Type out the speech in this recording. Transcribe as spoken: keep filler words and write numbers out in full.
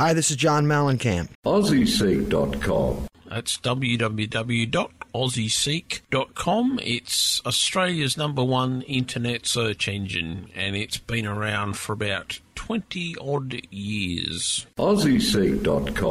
Hi, this is John Mellencamp. Aussie Seek dot com. That's w w w dot aussie seek dot com. It's Australia's number one internet search engine, and it's been around for about twenty odd years. Aussie Seek dot com.